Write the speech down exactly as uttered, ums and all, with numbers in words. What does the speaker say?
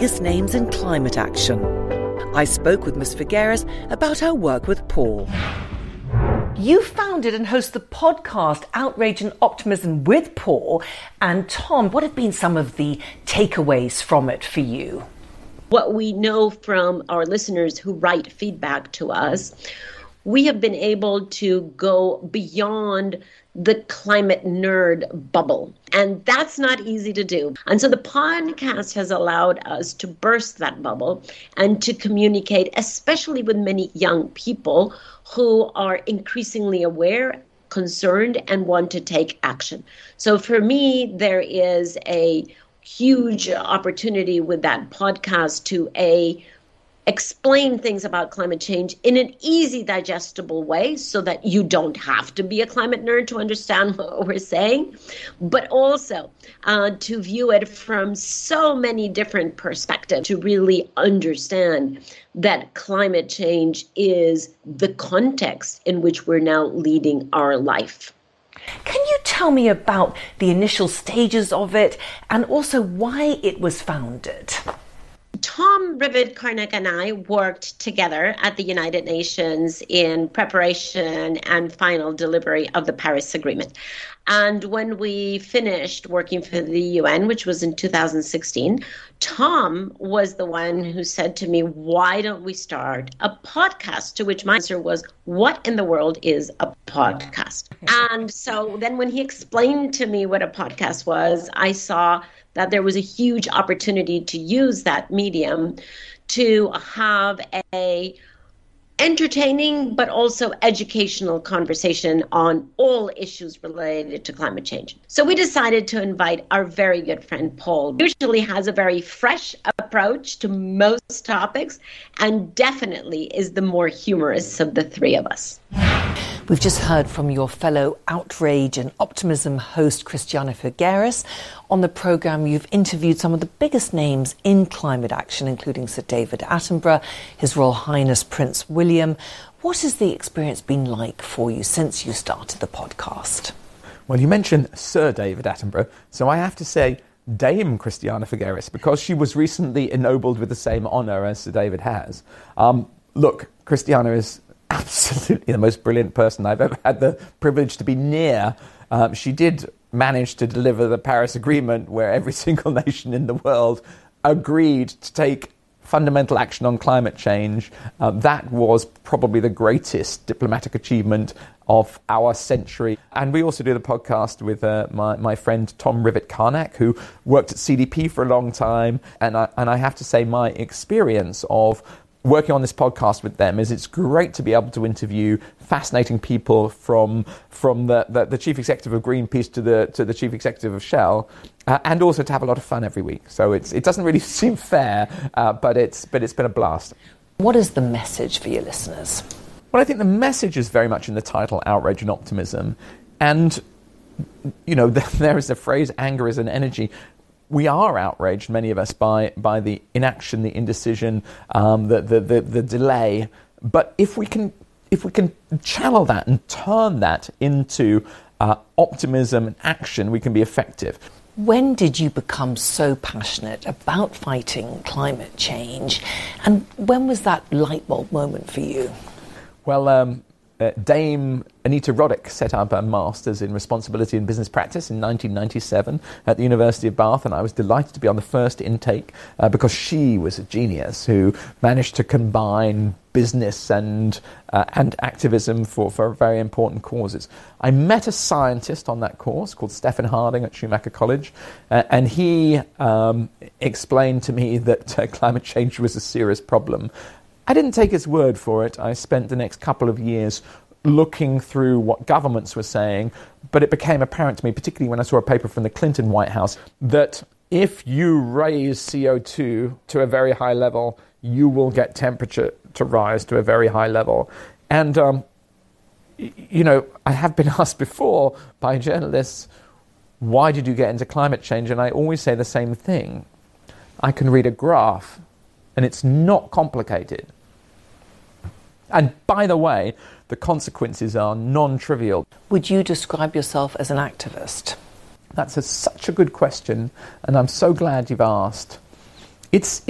biggest names in climate action. I spoke with Miz Figueres about her work with Paul. You founded and host the podcast Outrage and Optimism with Paul. And Tom, what have been some of the takeaways from it for you? What we know from our listeners who write feedback to us, we have been able to go beyond the climate nerd bubble. And that's not easy to do. And so the podcast has allowed us to burst that bubble and to communicate, especially with many young people who are increasingly aware, concerned, and want to take action. So for me, there is a huge opportunity with that podcast to a explain things about climate change in an easy, digestible way so that you don't have to be a climate nerd to understand what we're saying, but also uh, to view it from so many different perspectives to really understand that climate change is the context in which we're now leading our life. Can you tell me about the initial stages of it and also why it was founded? Tom Rivett-Carnac and I worked together at the United Nations in preparation and final delivery of the Paris Agreement. And when we finished working for the U N, which was in two thousand sixteen, Tom was the one who said to me, why don't we start a podcast? To which my answer was, what in the world is a podcast? And so then when he explained to me what a podcast was, I saw that there was a huge opportunity to use that medium to have a entertaining but also educational conversation on all issues related to climate change. So we decided to invite our very good friend Paul, who usually has a very fresh approach to most topics and definitely is the more humorous of the three of us. We've just heard from your fellow Outrage and Optimism host, Christiana Figueres. On the programme, you've interviewed some of the biggest names in climate action, including Sir David Attenborough, His Royal Highness Prince William. What has the experience been like for you since you started the podcast? Well, you mentioned Sir David Attenborough, so I have to say Dame Christiana Figueres, because she was recently ennobled with the same honour as Sir David has. Um, look, Christiana is absolutely the most brilliant person I've ever had the privilege to be near. Um, she did manage to deliver the Paris Agreement, where every single nation in the world agreed to take fundamental action on climate change. Uh, that was probably the greatest diplomatic achievement of our century. And we also do the podcast with uh, my, my friend Tom Rivett-Carnac, who worked at C D P for a long time. And I, and I have to say my experience of working on this podcast with them is it's great to be able to interview fascinating people from from the, the, the chief executive of Greenpeace to the to the chief executive of Shell, uh, and also to have a lot of fun every week. So it's it doesn't really seem fair, uh, but it's but it's been a blast. What is the message for your listeners? Well, I think the message is very much in the title, Outrage and Optimism, and you know there is the phrase "anger is an energy." We are outraged, many of us, by by the inaction, the indecision, um, the, the the the delay. But if we can if we can channel that and turn that into uh, optimism and action, we can be effective. When did you become so passionate about fighting climate change, and when was that light bulb moment for you? Well, um, Uh, Dame Anita Roddick set up a Master's in Responsibility and Business Practice in nineteen ninety-seven at the University of Bath, and I was delighted to be on the first intake uh, because she was a genius who managed to combine business and uh, and activism for, for very important causes. I met a scientist on that course called Stephen Harding at Schumacher College, uh, and he um, explained to me that uh, climate change was a serious problem. I didn't take his word for it. I spent the next couple of years looking through what governments were saying, but it became apparent to me, particularly when I saw a paper from the Clinton White House, that if you raise C O two to a very high level, you will get temperature to rise to a very high level. And, um, y- you know, I have been asked before by journalists, why did you get into climate change? And I always say the same thing. I can read a graph, and it's not complicated. And by the way, the consequences are non-trivial. Would you describe yourself as an activist? That's a, such a good question, and I'm so glad you've asked. It's